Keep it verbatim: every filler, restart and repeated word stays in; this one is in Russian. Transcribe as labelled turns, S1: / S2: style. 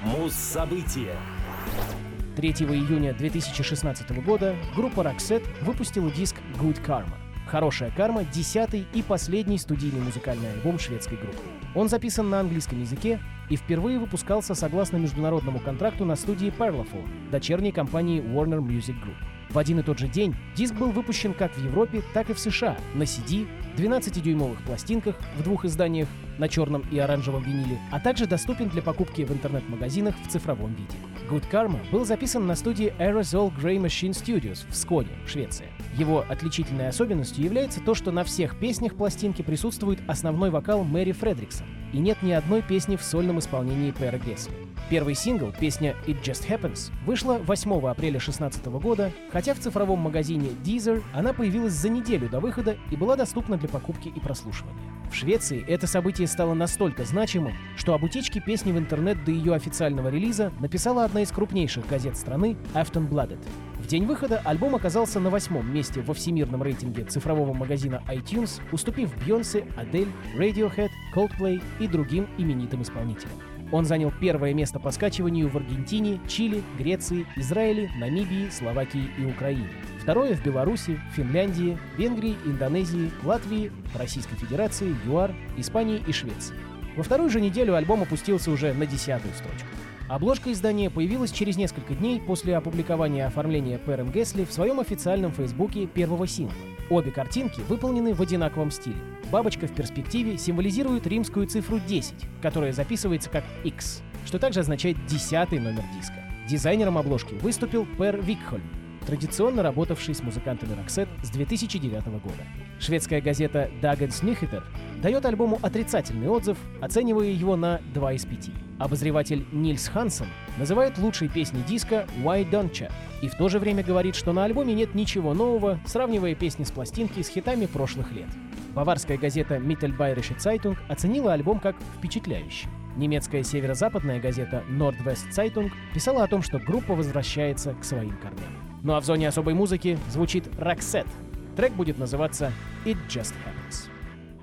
S1: Муз-события.
S2: третьего июня две тысячи шестнадцатого года группа Roxette выпустила диск Good Karma. «Хорошая карма» — десятый и последний студийный музыкальный альбом шведской группы. Он записан на английском языке и впервые выпускался согласно международному контракту на студии Parlophone, дочерней компании Warner Music Group. В один и тот же день диск был выпущен как в Европе, так и в США на си ди, двенадцатидюймовых пластинках в двух изданиях на черном и оранжевом виниле, а также доступен для покупки в интернет-магазинах в цифровом виде. Good Karma был записан на студии Aerosol Grey Machine Studios в Сконе, Швеция. Его отличительной особенностью является то, что на всех песнях пластинки присутствует основной вокал Мэри Фредриксон, и нет ни одной песни в сольном исполнении Пера Гессли. Первый сингл, песня «It Just Happens», вышла восьмого апреля две тысячи шестнадцатого года, хотя в цифровом магазине Deezer она появилась за неделю до выхода и была доступна для покупки и прослушивания. В Швеции это событие стало настолько значимым, что об утечке песни в интернет до ее официального релиза написала одна из крупнейших газет страны Aftonbladet. В день выхода альбом оказался на восьмом месте во всемирном рейтинге цифрового магазина iTunes, уступив Бейонсе, Адель, Radiohead, Coldplay и другим именитым исполнителям. Он занял первое место по скачиванию в Аргентине, Чили, Греции, Израиле, Намибии, Словакии и Украине. Второе в Беларуси, Финляндии, Венгрии, Индонезии, Латвии, Российской Федерации, ЮАР, Испании и Швеции. Во вторую же неделю альбом опустился уже на десятую строчку. Обложка издания появилась через несколько дней после опубликования оформления Пером Гессли в своем официальном фейсбуке первого сингла. Обе картинки выполнены в одинаковом стиле. Бабочка в перспективе символизирует римскую цифру десять, которая записывается как X, что также означает десятый номер диска. Дизайнером обложки выступил Пер Викхольм, традиционно работавший с музыкантами Roxette с две тысячи девятого года. Шведская газета Dagens Nyheter дает альбому отрицательный отзыв, оценивая его на два из пяти. Обозреватель Нильс Хансен называет лучшей песней диска «Why Don't Ya?» и в то же время говорит, что на альбоме нет ничего нового, сравнивая песни с пластинки с хитами прошлых лет. Баварская газета Mittelbayerische Zeitung оценила альбом как впечатляющий. Немецкая северо-западная газета Nordwest Zeitung писала о том, что группа возвращается к своим корням. Ну а в зоне особой музыки звучит Roxette. Трек будет называться «It Just Happens».